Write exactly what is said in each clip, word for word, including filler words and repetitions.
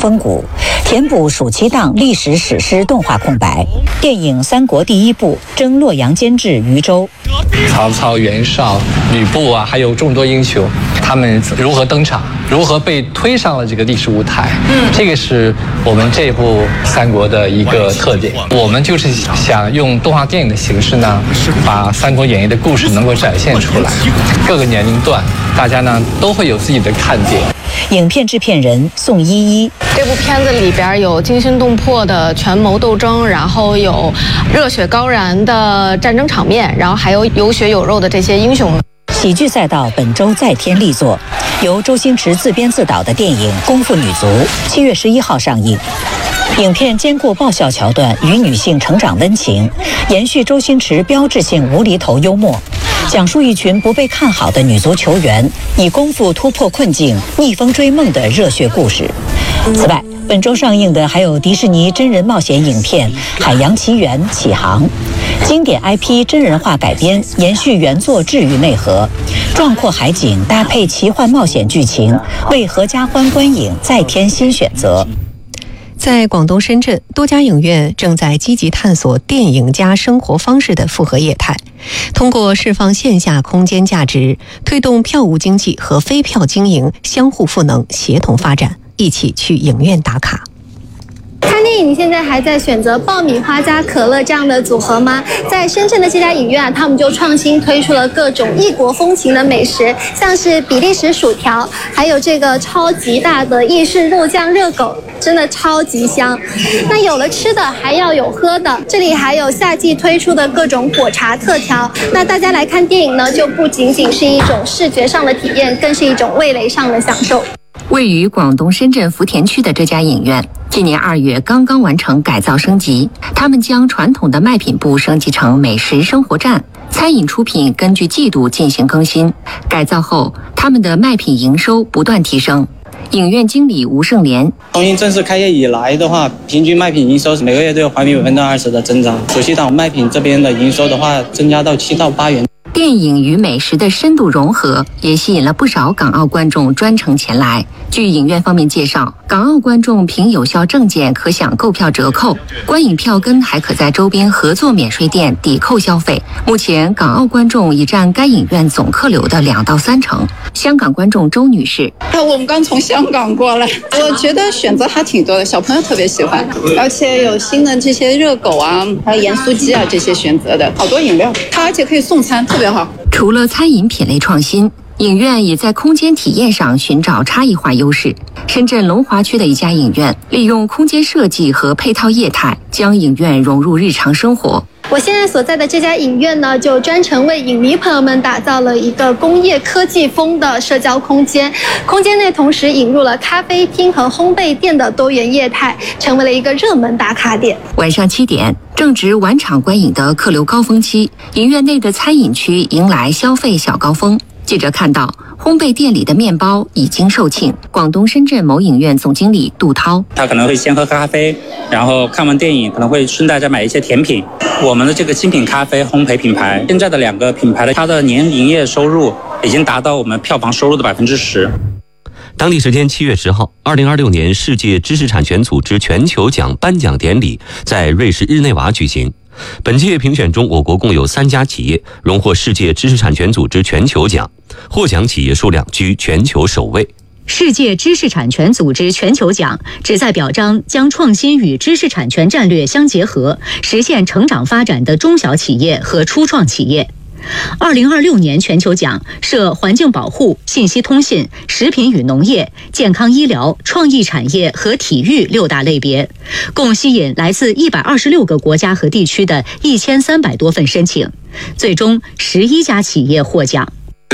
风骨，填补暑期档历史史诗动画空白。电影《三国》第一部征洛阳监制余舟， 曹操、袁绍、吕布啊，还有众多英雄，他们如何登场，如何被推上了这个历史舞台？嗯，这个是我们这部《三国》的一个特点。我们就是想用动画电影的形式呢，把《三国演义》的故事能够展现出来，各个年龄段大家呢都会有自己的看点。 影片制片人宋依依， 这部片子里边有惊心动魄的权谋斗争，然后有热血高燃的战争场面，然后还有有血有肉的这些英雄们。 喜剧赛道本周再添力作，由周星驰自编自导的电影《功夫女足》七月十一号上映。影片兼顾爆笑桥段与女性成长温情，延续周星驰标志性无厘头幽默，讲述一群不被看好的女足球员以功夫突破困境、逆风追梦的热血故事。此外，本周上映的还有迪士尼真人冒险影片《海洋奇缘：起航》，经典 I P 真人化改编，延续原作治愈内核，壮阔海景搭配奇幻冒险剧情，为合家欢观影再添新选择。 在广东深圳，多家影院正在积极探索电影加生活方式的复合业态，通过释放线下空间价值，推动票务经济和非票经营相互赋能、协同发展，一起去影院打卡。 看电影，你现在还在选择爆米花加可乐这样的组合吗？在深圳的这家影院啊，他们就创新推出了各种异国风情的美食，像是比利时薯条，还有这个超级大的意式肉酱热狗，真的超级香。那有了吃的，还要有喝的，这里还有夏季推出的各种果茶特调。那大家来看电影呢，就不仅仅是一种视觉上的体验，更是一种味蕾上的享受。 位于广东深圳福田区的这家影院，今年二月刚刚完成改造升级。他们将传统的卖品部升级成美食生活站，餐饮出品根据季度进行更新。改造后，他们的卖品营收不断提升。影院经理吴胜莲， 从新正式开业以来的话，平均卖品营收每个月都有环比百分之二十的增长。暑期档卖品这边的营收的话，增加到七到八元。 电影与美食的深度融合，也吸引了不少港澳观众专程前来。据影院方面介绍，港澳观众凭有效证件可享购票折扣，观影票根还可在周边合作免税店抵扣消费。目前，港澳观众已占该影院总客流的两到三成。香港观众周女士， 我们刚从香港过来，我觉得选择还挺多的，小朋友特别喜欢，而且有新的这些热狗啊，还有盐酥鸡啊这些选择的，好多饮料，它而且可以送餐，特别好。 除了餐饮品类创新，影院也在空间体验上寻找差异化优势。深圳龙华区的一家影院利用空间设计和配套业态，将影院融入日常生活。 我现在所在的这家影院呢，就专程为影迷朋友们打造了一个工业科技风的社交空间。空间内同时引入了咖啡厅和烘焙店的多元业态，成为了一个热门打卡点。 晚上七点，正值晚场观影的客流高峰期，影院内的餐饮区迎来消费小高峰。记者看到，烘焙店里的面包已经售罄。广东深圳某影院总经理杜涛， 他可能会先喝咖啡，然后看完电影可能会顺带再买一些甜品。我们的这个精品咖啡烘焙品牌，现在的两个品牌的它的年营业收入已经达到我们票房收入的百分之十。 当地时间七月十号，二零二六年世界知识产权组织全球奖颁奖典礼在瑞士日内瓦举行。本届评选中，我国共有三家企业荣获世界知识产权组织全球奖，获奖企业数量居全球首位。 世界知识产权组织全球奖旨在表彰将创新与知识产权战略相结合，实现成长发展的中小企业和初创企业。二零二六年全球奖设环境保护、信息通信、食品与农业、健康医疗、创意产业和体育六大类别，共吸引来自一百二十六个国家和地区的一千三百多份申请，最终十一家企业获奖。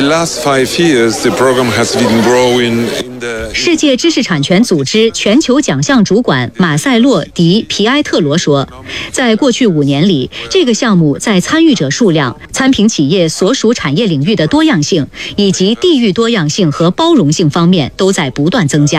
世界知识产权组织全球奖项主管马塞洛·迪皮埃特罗说，在过去五年里，这个项目在参与者数量、参评企业所属产业领域的多样性以及地域多样性和包容性方面都在不断增加。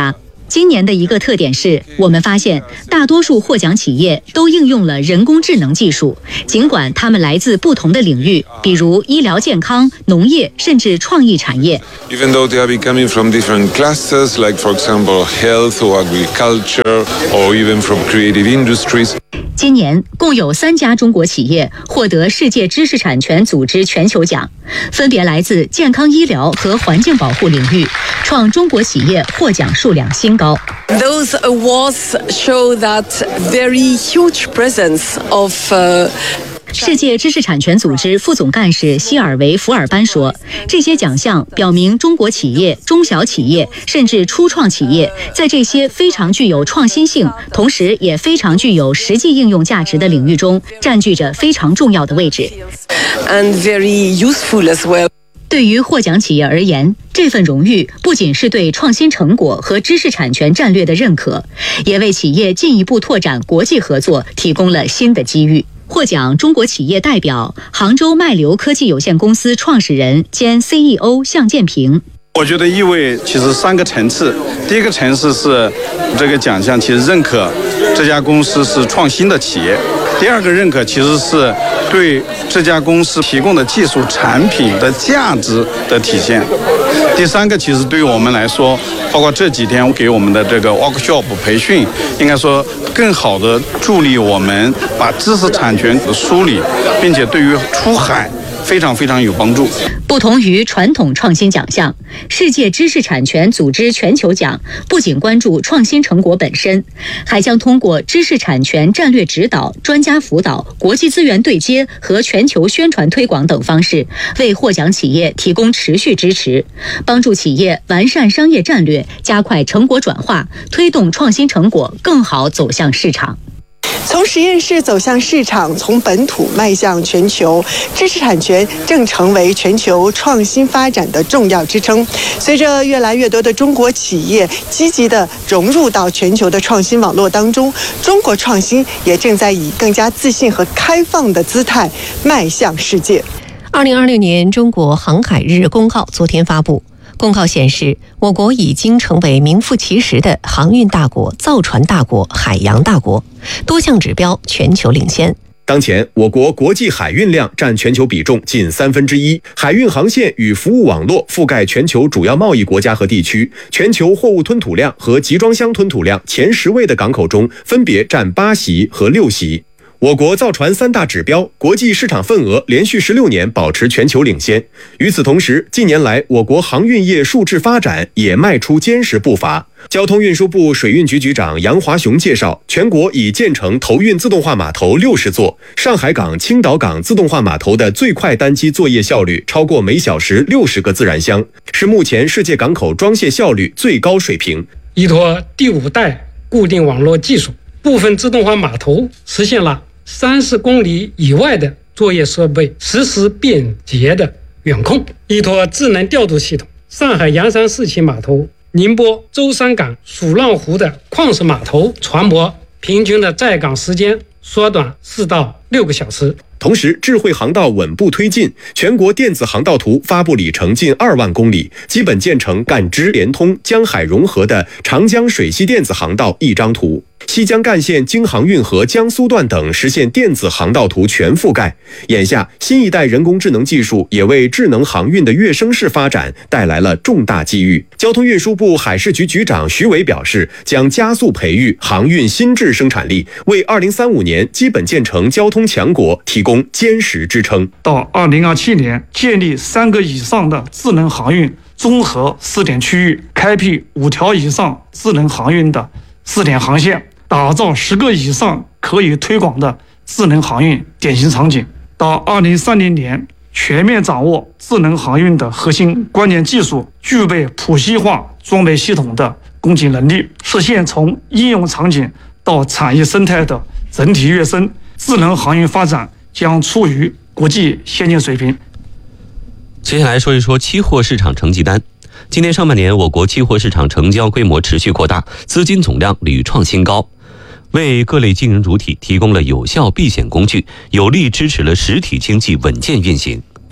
今年的一个特点是，我们发现大多数获奖企业都应用了人工智能技术，尽管它们来自不同的领域，比如医疗健康、农业，甚至创意产业。 Even though they are becoming from different clusters, like for example health or agriculture, or even from creative industries. 今年共有三家中国企业获得世界知识产权组织全球奖，分别来自健康医疗和环境保护领域，创中国企业获奖数量新高。 Those awards show that very huge presence of uh, 世界知识产权组织副总干事希尔维·福尔班说，这些奖项表明中国企业、中小企业甚至初创企业在这些非常具有创新性，同时也非常具有实际应用价值的领域中占据着非常重要的位置。 And very useful as well. 对于获奖企业而言，这份荣誉不仅是对创新成果和知识产权战略的认可，也为企业进一步拓展国际合作提供了新的机遇。获奖中国企业代表杭州麦流科技有限公司创始人兼 C E O 向建平。 我觉得意味其实三个层次，第一个层次是这个奖项其实认可这家公司是创新的企业，第二个认可其实是对这家公司提供的技术产品的价值的体现，第三个其实对于我们来说，包括这几天给我们的这个 workshop 培训，应该说更好的助力我们把知识产权梳理，并且对于出海非常非常有帮助。 不同于传统创新奖项，世界知识产权组织全球奖不仅关注创新成果本身，还将通过知识产权战略指导、专家辅导、国际资源对接和全球宣传推广等方式，为获奖企业提供持续支持，帮助企业完善商业战略，加快成果转化，推动创新成果更好走向市场。 从实验室走向市场，从本土迈向全球，知识产权正成为全球创新发展的重要支撑。随着越来越多的中国企业积极地融入到全球的创新网络当中，中国创新也正在以更加自信和开放的姿态迈向世界。 二零二六年中国航海日公告昨天发布。公告显示，我国已经成为名副其实的航运大国、造船大国、海洋大国，多项指标全球领先。 当前，我国国际海运量占全球比重近三分之一，海运航线与服务网络覆盖全球主要贸易国家和地区，全球货物吞吐量和集装箱吞吐量前十位的港口中，分别占八席和六席。我国造船三大指标，国际市场份额连续十六年保持全球领先。与此同时，近年来我国航运业数质发展也迈出坚实步伐。交通运输部水运局局长杨华雄介绍，全国已建成投运自动化码头六十座，上海港、青岛港自动化码头的最快单机作业效率超过每小时六十个自然箱，是目前世界港口装卸效率最高水平。 依托第五代固定网络技术，部分自动化码头实现了三十公里以外的作业设备实时便捷的远控。依托智能调度系统，上海洋山四期码头、宁波舟山港蜀浪湖的矿石码头船舶平均的在港时间缩短四到六个小时。 同时，智慧航道稳步推进，全国电子航道图发布里程近二万公里，基本建成干支连通、江海融合的长江水系电子航道一张图。西江干线京杭运河江苏段等实现电子航道图全覆盖。眼下，新一代人工智能技术也为智能航运的跃升式发展带来了重大机遇。交通运输部海事局局长徐伟表示，将加速培育航运新质生产力，为二零三五年基本建成交通强国提供坚实支撑。 到二零二七年，建立三个以上的智能航运综合试点区域，开辟五条以上智能航运的试点航线，打造十个以上可以推广的智能航运典型场景。到二零三零年，全面掌握智能航运的核心关键技术，具备普系化装备系统的供给能力，实现从应用场景到产业生态的整体跃升。智能航运发展将处于国际先进水平。 接下来说一说期货市场成绩单。今年上半年，我国期货市场成交规模持续扩大，资金总量屡创新高，为各类经营主体提供了有效避险工具，有力支持了实体经济稳健运行。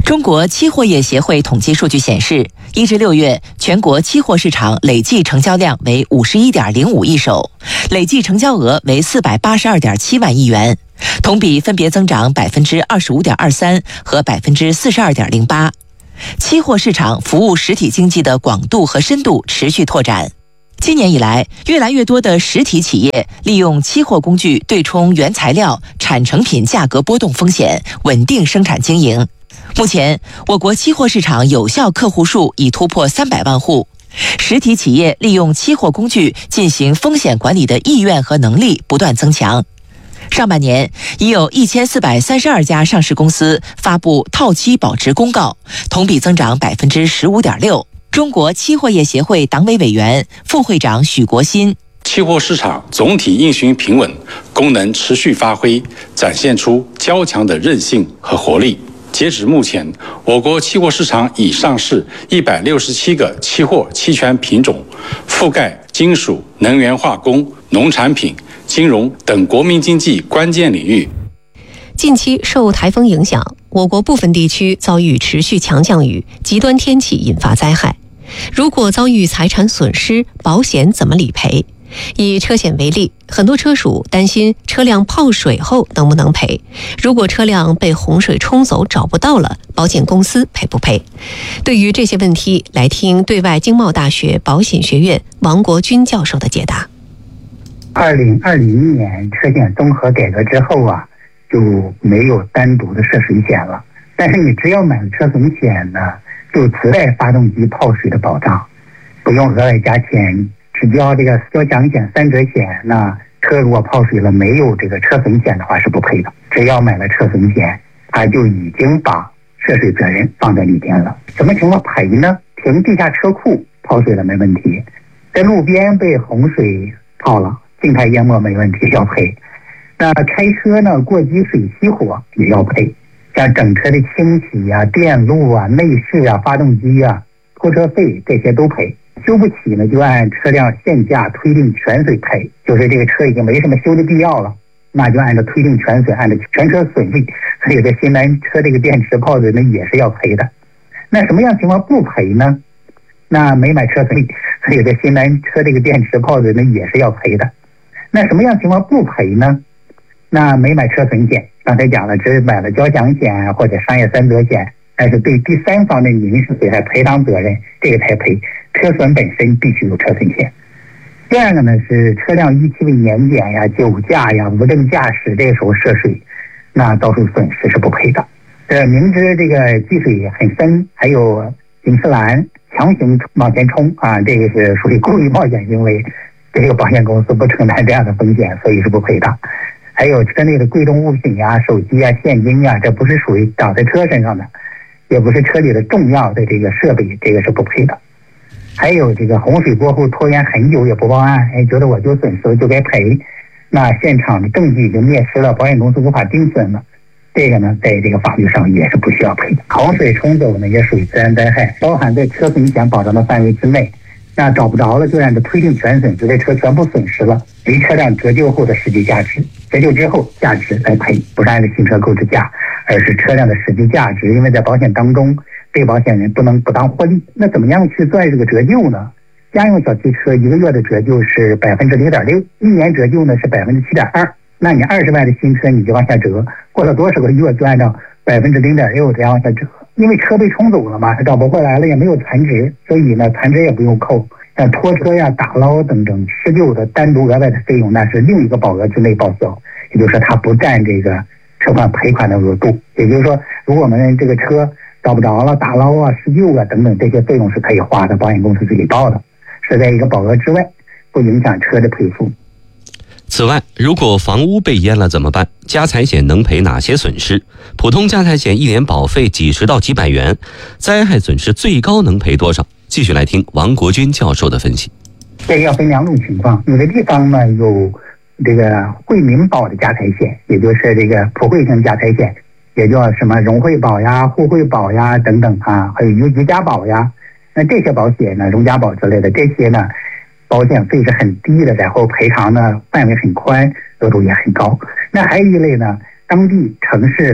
中国期货业协会统计数据显示，一至六月全国期货市场累计成交量为五十一点零五亿手，累计成交额为四百八十二点七万亿元，同比分别增长百分之二十五点二三和百分之四十二点零八。期货市场服务实体经济的广度和深度持续拓展。今年以来，越来越多的实体企业利用期货工具对冲原材料、产成品价格波动风险，稳定生产经营。目前，我国期货市场有效客户数已突破三百万户，实体企业利用期货工具进行风险管理的意愿和能力不断增强。上半年，已有一千四百三十二家上市公司发布套期保值公告，同比增长百分之十五点六。中国期货业协会党委委员、副会长许国新： 期货市场总体运行平稳，功能持续发挥，展现出较强的韧性和活力。截止目前，我国期货市场已上市一百六十七个期货期权品种，覆盖金属、能源化工、农产品、金融等国民经济关键领域。 近期受台风影响，我国部分地区遭遇持续强降雨，极端天气引发灾害。如果遭遇财产损失，保险怎么理赔？以车险为例，很多车主担心车辆泡水后能不能赔？如果车辆被洪水冲走找不到了，保险公司赔不赔？对于这些问题，来听对外经贸大学保险学院王国军教授的解答。 二零二零年车险综合改革之后啊，就没有单独的涉水险了。但是你只要买了车损险呢，就自带发动机泡水的保障，不用额外加钱。只交这个交强险、三者险，那车如果泡水了，没有这个车损险的话是不赔的。只要买了车损险，他就已经把涉水责任放在里边了。什么情况赔呢？停地下车库泡水了没问题，在路边被洪水泡了，静态淹没没问题，要赔。那开车呢，过积水熄火也要赔，像整车的清洗啊、电路啊、内饰啊、发动机啊、拖车费这些都赔。修不起呢，就按车辆现价推定全损赔，就是这个车已经没什么修的必要了，那就按照推定全损，按照全车损益。所以这新能源车这个电池泡水呢也是要赔的。那什么样情况不赔呢？那没买车损益，所以这新能源车这个电池泡水呢也是要赔的。那什么样情况不赔呢？那没买车损险，刚才讲了，只买了交强险或者商业三者险，但是对第三方的民事损害赔偿责任，这个才赔。车损本身必须有车损险。第二个呢是车辆逾期未年检呀、酒驾呀、无证驾驶，这个时候涉水，那遭受损失是不赔的。呃，明知这个积水很深，还有警示栏强行往前冲啊，这个是属于故意冒险行为，这个保险公司不承担这样的风险，所以是不赔的。还有车内的贵重物品呀、手机呀、现金呀，这不是属于挡在车身上的，也不是车里的重要的这个设备，这个是不赔的。还有这个洪水过后拖延很久也不报案，哎，觉得我就损失了就该赔，那现场的证据已经灭失了，保险公司无法定损了，这个呢在这个法律上也是不需要赔的。洪水冲走呢也属于自然灾害，包含在车损险保障的范围之内，那找不着了就按照推定全损，就这车全部损失了，离车辆折旧后的实际价值，折旧之后价值来赔，不是按照新车购置价，而是车辆的实际价值。因为在保险当中，被保险人不能不当获利。那怎么样去算这个折旧呢？家用小汽车一个月的折旧是百分之零点六，一年折旧呢是百分之七点二。那你二十万的新车你就往下折，过了多少个月就按照百分之零点六这样往下折。因为车被冲走了嘛，它找不回来了，也没有残值，所以呢残值也不用扣。像拖车呀、打捞等等施救的单独额外的费用，那是另一个保额之内报销，也就是说它不占这个车款赔款的额度。也就是说，如果我们这个车找不着了，打捞啊、施救啊等等这些费用是可以花的，保险公司自己报的，是在一个保额之外，不影响车的赔付。 此外，如果房屋被淹了怎么办？家财险能赔哪些损失？普通家财险一年保费几十到几百元，灾害损失最高能赔多少？继续来听王国军教授的分析。 这个要分两种情况，有的地方呢有这个惠民保的家财险，也就是这个普惠型家财险，也叫什么融惠保呀、互惠保呀等等啊，还有余余家保呀。那这些保险呢，融家保之类的这些呢，保险费是很低的，然后赔偿呢范围很宽，额度也很高。那还有一类呢，当地城市或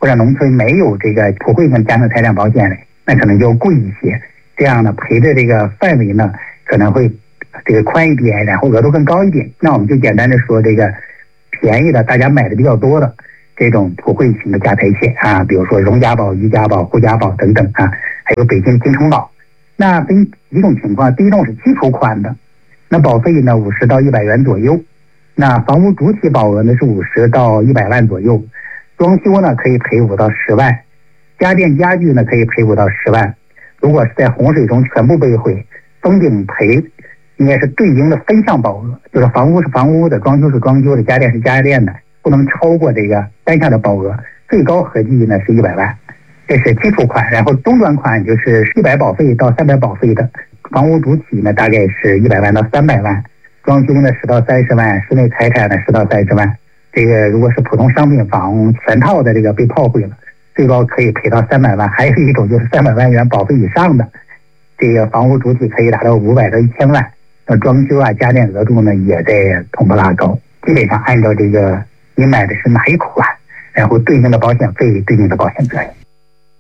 或者农村没有这个普惠性家庭财产保险的，那可能就贵一些。这样呢，赔的这个范围呢可能会这个宽一点，然后额度更高一点。那我们就简单的说这个便宜的，大家买的比较多的这种普惠型的家财险啊，比如说荣家宝、宜家宝、沪家宝等等啊，还有北京京城宝。那分几种情况，第一种是基础款的，那保费呢五十到一百元左右。那房屋主体保额呢是五十到一百万左右，装修呢可以赔五到十万，家电家具呢可以赔五到十万。如果是在洪水中全部被毁，封顶赔应该是对应的分项保额，就是房屋是房屋的，装修是装修的，家电是家电的，不能超过这个单项的保额，最高合计呢是一百万。这是基础款，然后中转款就是一百保费到三百保费的，房屋主体呢大概是一百万到三百万，装修呢十到三十万，室内财产呢十到三十万。这个如果是普通商品房全套的这个被炮毁了，最高可以赔到三百万。还有一种就是三百万元保费以上的，这个房屋主体可以达到五百到一千万。那装修啊家电额度呢也在同步拉高，基本上按照这个你买的是哪一款，然后对应的保险费、对应的保险责任。